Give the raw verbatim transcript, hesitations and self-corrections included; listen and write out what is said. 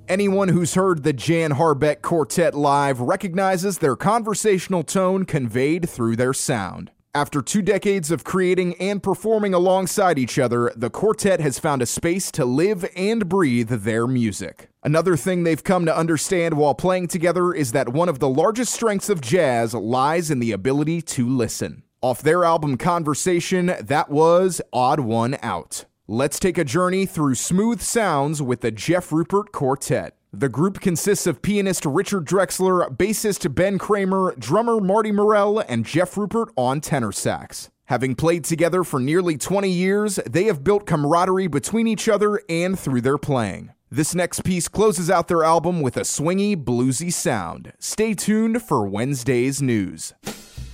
Anyone who's heard the Jan Harbeck Quartet live recognizes their conversational tone conveyed through their sound. After two decades of creating and performing alongside each other, the quartet has found a space to live and breathe their music. Another thing they've come to understand while playing together is that one of the largest strengths of jazz lies in the ability to listen. Off their album Conversation, that was Odd One Out. Let's take a journey through smooth sounds with the Jeff Rupert Quartet. The group consists of pianist Richard Drexler, bassist Ben Kramer, drummer Marty Morell, and Jeff Rupert on tenor sax. Having played together for nearly twenty years, they have built camaraderie between each other and through their playing. This next piece closes out their album with a swingy, bluesy sound. Stay tuned for Wednesday's news.